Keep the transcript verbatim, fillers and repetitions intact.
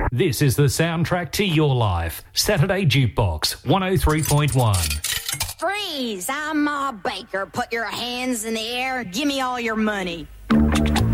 This is the soundtrack to your life. Saturday Jukebox, one oh three point one. Freeze! I'm Ma Baker. Put your hands in the air and give me all your money.